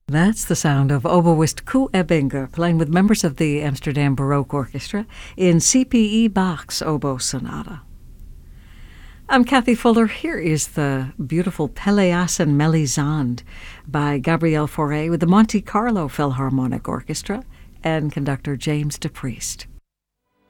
That's the sound of oboist Koen Ebbinger playing with members of the Amsterdam Baroque Orchestra in C.P.E. Bach's Oboe Sonata. I'm Kathy Fuller. Here is the beautiful Pelléas and Mélisande by Gabriel Fauré with the Monte Carlo Philharmonic Orchestra and conductor James DePriest.